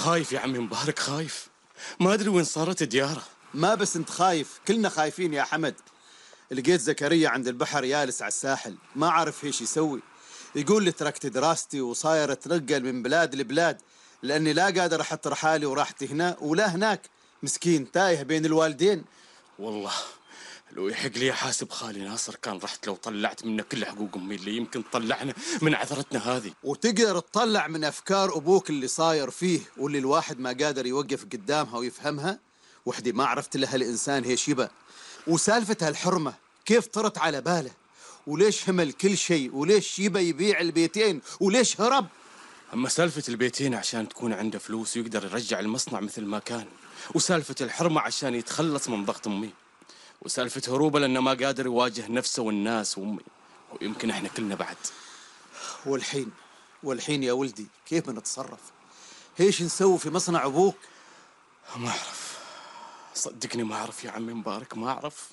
خايف يا عمي مبارك، خايف. ما أدري وين صارت دياره. ما بس أنت خايف، كلنا خايفين يا حمد. لقيت زكريا عند البحر يالس على الساحل، ما عارف ايش يسوي. يقول لي تركت دراستي وصاير اتنقل من بلاد لبلاد لأني لا قادر أحط رحالي وراحتي هنا ولا هناك. مسكين تايه بين الوالدين. والله لو يحق لي حاسب خالي ناصر كان رحت لو طلعت منه كل حقوق أمي اللي يمكن تطلعنا من عثرتنا هذه. وتقدر تطلع من أفكار أبوك اللي صاير فيه واللي الواحد ما قادر يوقف قدامها ويفهمها. وحدي ما عرفت لها الإنسان هيش يبا، وسالفة هالحرمة كيف طرت على باله، وليش همل كل شيء، وليش يبيع البيتين، وليش هرب. أما سالفة البيتين عشان تكون عنده فلوس ويقدر يرجع المصنع مثل ما كان، وسالفة الحرمة عشان يتخلص من ضغط أمي، وسالفة هروبه لأنه ما قادر يواجه نفسه والناس وأمي، ويمكن إحنا كلنا بعد. والحين يا ولدي كيف بنتصرف؟ هيش نسوي في مصنع أبوك؟ ما أعرف، صدقني ما أعرف يا عمي مبارك، ما أعرف.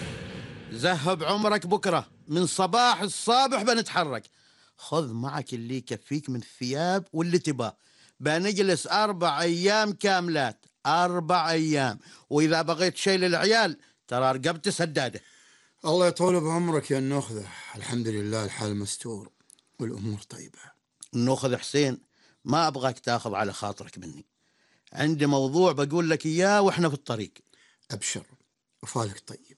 ذهب عمرك بكرة من صباح الصبح بنتحرك. خذ معك اللي يكفيك من الثياب واللي تباه. بنجلس 4 أيام كاملات، 4 أيام، وإذا بغيت شيء للعيال ترى رقبتي سدادة. الله يطول بعمرك يا النخذة. الحمد لله الحال مستور والأمور طيبة. النخذ حسين، ما أبغاك تاخذ على خاطرك مني. عندي موضوع بقول لك إياه وإحنا في الطريق. أبشر وفالك طيب،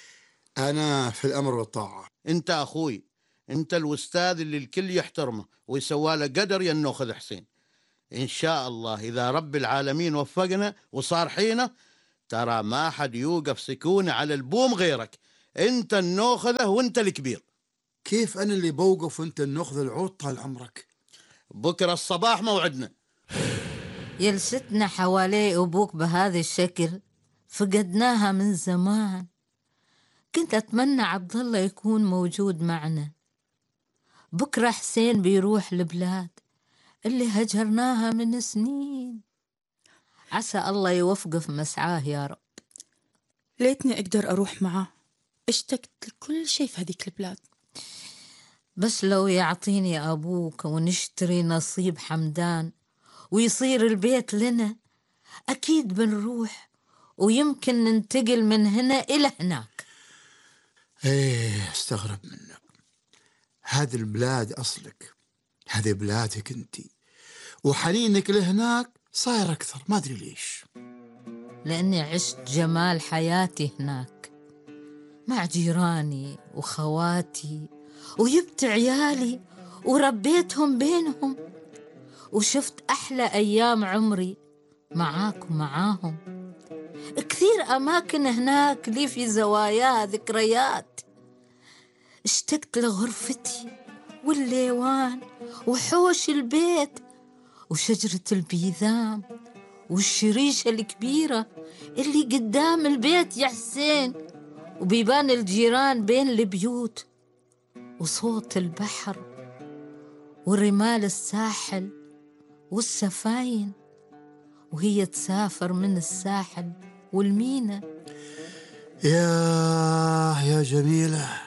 أنا في الأمر والطاعة. أنت أخوي، أنت الأستاذ اللي الكل يحترمه ويسواله قدر يا النخذ حسين. إن شاء الله إذا رب العالمين وفقنا وصار حينه ترى ما حد يوقف سكونة على البوم غيرك. أنت النوخذة وأنت الكبير. كيف أنا اللي بوقف وأنت النخذ العود طال عمرك؟ بكرة الصباح موعدنا. جلستنا حوالي أبوك بهذا الشكل فقدناها من زمان. كنت أتمنى عبد الله يكون موجود معنا. بكرة حسين بيروح البلاد اللي هجرناها من سنين. عسى الله يوفقه في مسعاه يا رب. ليتني أقدر أروح معاه، اشتقت لكل شيء في هذيك البلاد. بس لو يعطيني أبوك ونشتري نصيب حمدان ويصير البيت لنا أكيد بنروح، ويمكن ننتقل من هنا إلى هناك. ايه استغرب منك. هذه البلاد أصلك، هذه بلادك انتي، وحنينك لهناك صاير أكثر. ما أدري ليش. لأني عشت جمال حياتي هناك مع جيراني وخواتي، وجبت عيالي وربيتهم بينهم، وشفت أحلى أيام عمري معاك ومعاهم. كثير أماكن هناك لي في زواياها ذكريات. اشتقت لغرفتي والليوان وحوش البيت وشجرة البيذام والشريشة الكبيرة اللي قدام البيت يا حسين، وبيبان الجيران بين البيوت، وصوت البحر ورمال الساحل والسفاين وهي تسافر من الساحل والمينا. يا جميلة،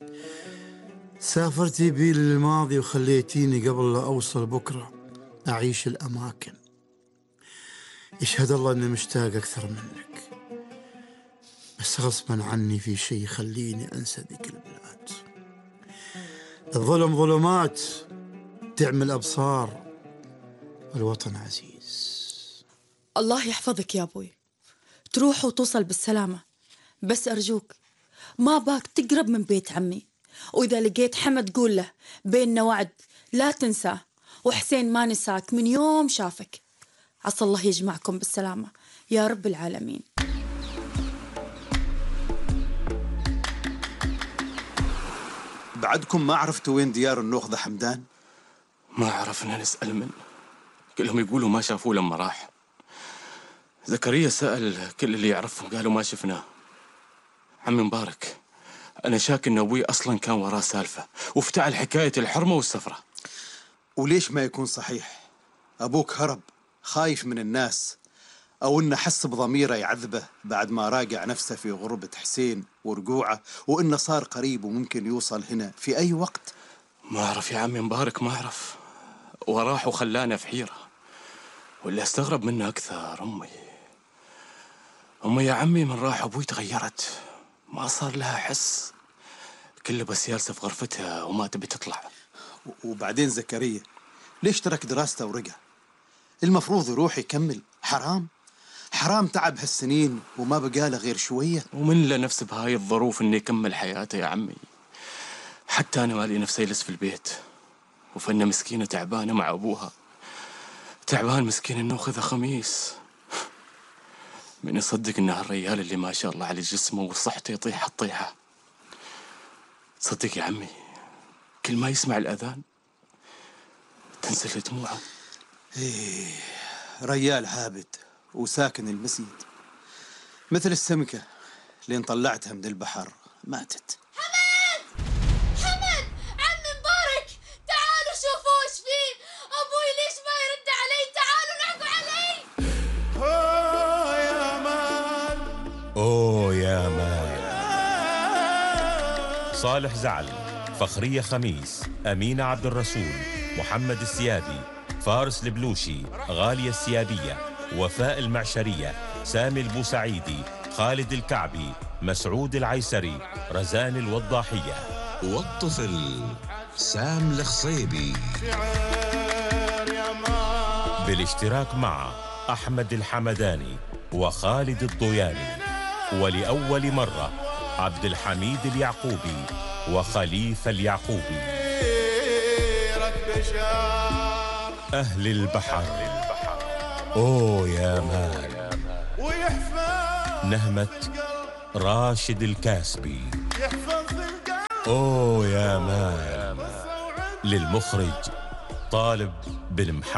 سافرتي بي للماضي وخليتيني قبل لا أوصل بكرة أعيش الأماكن. يشهد الله أني مشتاق أكثر منك، بس غصبا عني في شيء يخليني أنسى ذيك البلاد. الظلم ظلمات تعمل أبصار، والوطن عزيز. الله يحفظك يا أبوي، تروح وتوصل بالسلامة. بس أرجوك ما باك تقرب من بيت عمي، وإذا لقيت حمد قول له بيننا وعد لا تنساه، وحسين ما نساك من يوم شافك. عسى الله يجمعكم بالسلامة يا رب العالمين. بعدكم ما عرفتوا وين ديار النوخذة حمدان؟ ما عرفنا نسأل منه، كلهم يقولوا ما شافوه لما راح. زكريا سأل كل اللي يعرفهم قالوا ما شفناه. عمي مبارك، أنا شاك إن أبوي أصلاً كان وراه سالفة وافتعل حكاية الحرمة والسفرة. وليش ما يكون صحيح؟ أبوك هرب خايف من الناس، أو إنه حس بضميره يعذبه بعد ما راجع نفسه في غربة حسين ورجوعه، وإنه صار قريب وممكن يوصل هنا في أي وقت. ما أعرف يا عمي مبارك، ما أعرف، وراح وخلانا في حيرة. واللي استغرب منه أكثر أمي يا عمي من راح أبوي تغيرت، ما صار لها حس، كله بس جالسة في غرفتها وما تبي تطلع. وبعدين زكريا ليش ترك دراسته ورجع؟ المفروض يروح يكمل. حرام تعب هالسنين وما بقاله غير شوية. ومن له نفسه بهاي الظروف إنه يكمل حياته يا عمي. حتى أنا مالي نفسي يجلس في البيت، وفنة مسكينة تعبانة مع أبوها، تعبان مسكين إنه خذ خميس. من يصدق إن هالريال اللي ما شاء الله على جسمه وصحته يطيح الطيحة. صدق يا عمي كل ما يسمع الأذان تنزل دموعه. إيه، ريال عابد وساكن المسجد، مثل السمكة اللي طلعتها من البحر ماتت. حمد عمي مبارك، تعالوا شوفوا وش فيه. أبوي ليش ما يرد علي؟ تعالوا نحكوا علي. أوه يا مان. صالح زعل، فخرية خميس، أمينة عبد الرسول، محمد السيابي، فارس البلوشي، غالية السيابية، وفاء المعشرية، سامي البوسعيدي، خالد الكعبي، مسعود العيسري، رزان الوضاحية، والطفل سام الخصيبي، بالاشتراك مع أحمد الحمداني وخالد الضياني، ولأول مرة عبد الحميد اليعقوبي وخليفة اليعقوبي. أهل البحر، أوه يا مان. نهمة راشد الكاسبي، أوه يا مان. للمخرج طالب بن محمد.